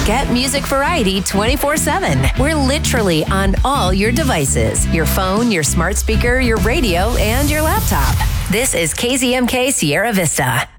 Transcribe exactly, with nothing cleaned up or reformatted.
Get music variety twenty-four seven. We're literally on all your devices, your phone, your smart speaker, your radio, and your laptop. This is K Z M K Sierra Vista.